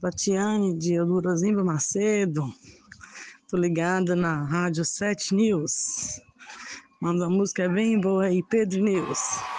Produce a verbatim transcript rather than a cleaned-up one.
Tatiane de Eudorozimba Macedo. Tô ligada na Rádio Sete News. Manda uma música bem boa aí, Pedro News.